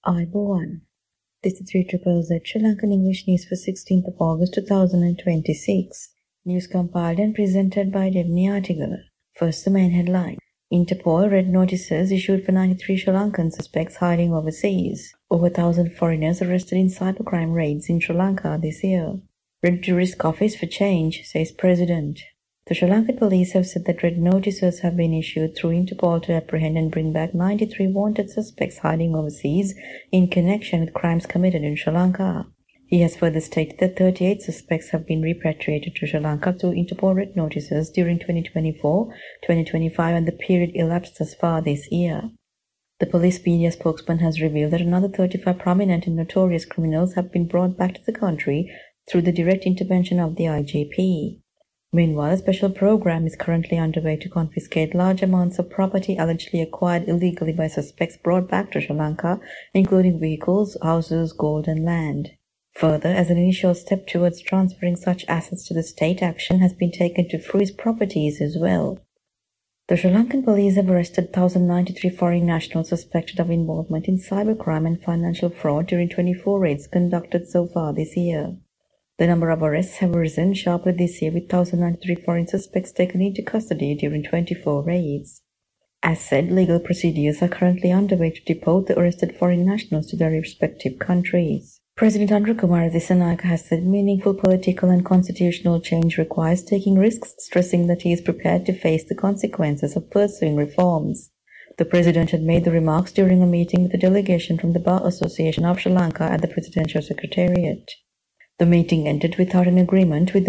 Ayubowan. This is 3ZZZ Sri Lankan English News for 16th of August 2026. News compiled and presented by Devni Artigal. First, the main headline. Interpol red notices issued for 93 Sri Lankan suspects hiding overseas. Over 1,000 foreigners arrested in cybercrime raids in Sri Lanka this year. Ready to risk office for change, says President. The Sri Lankan police have said that red notices have been issued through Interpol to apprehend and bring back 93 wanted suspects hiding overseas in connection with crimes committed in Sri Lanka. He has further stated that 38 suspects have been repatriated to Sri Lanka through Interpol red notices during 2024, 2025 and the period elapsed thus far this year. The police media spokesman has revealed that another 35 prominent and notorious criminals have been brought back to the country through the direct intervention of the IGP. Meanwhile, a special program is currently underway to confiscate large amounts of property allegedly acquired illegally by suspects brought back to Sri Lanka, including vehicles, houses, gold and land. Further, as an initial step towards transferring such assets to the state, action has been taken to freeze properties as well. The Sri Lankan police have arrested 1,093 foreign nationals suspected of involvement in cybercrime and financial fraud during 24 raids conducted so far this year. The number of arrests have risen sharply this year, with 1,093 foreign suspects taken into custody during 24 raids. As said, legal procedures are currently underway to deport the arrested foreign nationals to their respective countries. President Andrakumara Dissanayake has said meaningful political and constitutional change requires taking risks, stressing that he is prepared to face the consequences of pursuing reforms. The president had made the remarks during a meeting with a delegation from the Bar Association of Sri Lanka at the Presidential Secretariat. The meeting ended without an agreement, with the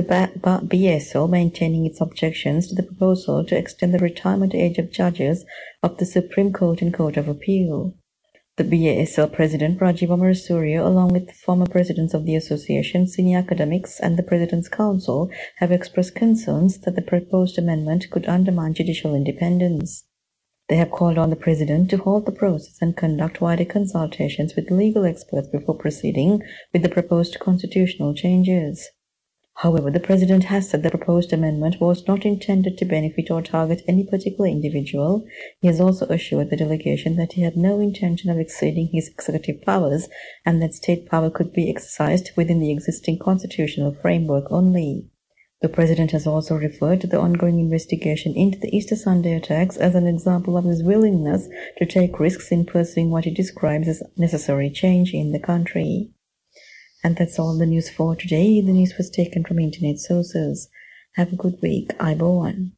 BSO maintaining its objections to the proposal to extend the retirement age of judges of the Supreme Court and Court of Appeal. The BASL President Rajiv Amarasuriya, along with the former presidents of the association, senior academics and the President's Council, have expressed concerns that the proposed amendment could undermine judicial independence. They have called on the President to halt the process and conduct wider consultations with legal experts before proceeding with the proposed constitutional changes. However, the President has said the proposed amendment was not intended to benefit or target any particular individual. He has also assured the delegation that he had no intention of exceeding his executive powers and that state power could be exercised within the existing constitutional framework only. The President has also referred to the ongoing investigation into the Easter Sunday attacks as an example of his willingness to take risks in pursuing what he describes as necessary change in the country. And that's all the news for today. The news was taken from internet sources. Have a good week. Ayubowan.